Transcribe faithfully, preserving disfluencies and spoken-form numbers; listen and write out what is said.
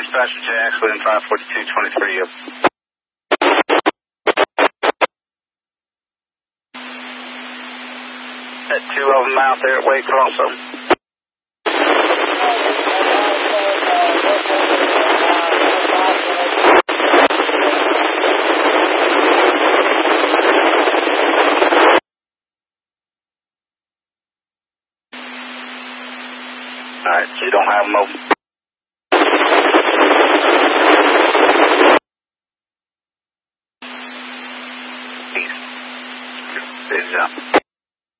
Dispatcher Jax, within five forty-two twenty-three, yep. Got two of them out there at Wake also. Alright, so you don't have them open. Peace. Good job.